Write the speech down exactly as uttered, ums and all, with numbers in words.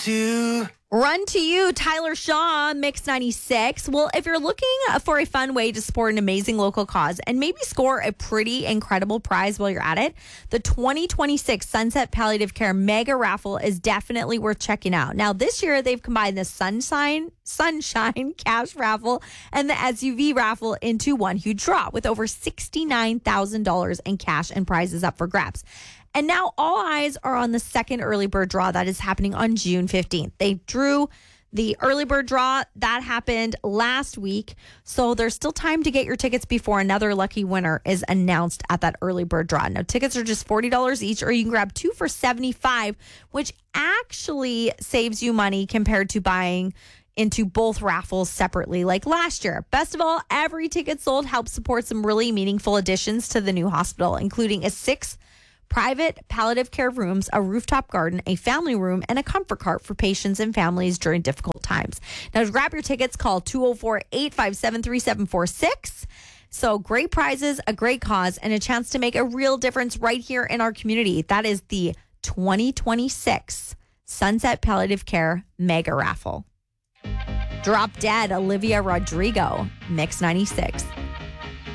to... Run to you, Tyler Shaw, Mix ninety-six. Well, if you're looking for a fun way to support an amazing local cause and maybe score a pretty incredible prize while you're at it, the twenty twenty-six Sunset Palliative Care Mega Raffle is definitely worth checking out. Now, this year, they've combined the Sunshine, Sunshine Cash Raffle and the S U V Raffle into one huge draw with over sixty-nine thousand dollars in cash and prizes up for grabs. And now all eyes are on the second early bird draw that is happening on June fifteenth. They drew the early bird draw. That happened last week. So there's still time to get your tickets before another lucky winner is announced at that early bird draw. Now, tickets are just forty dollars each, or you can grab two for seventy-five dollars, which actually saves you money compared to buying into both raffles separately like last year. Best of all, every ticket sold helps support some really meaningful additions to the new hospital, including a six private palliative care rooms, a rooftop garden, a family room, and a comfort cart for patients and families during difficult times. Now, to grab your tickets, call two oh four, eight five seven, three seven four six. So great prizes, a great cause, and a chance to make a real difference right here in our community. That is the twenty twenty-six Sunset Palliative Care Mega Raffle. Drop Dead, Olivia Rodrigo, Mix ninety-six.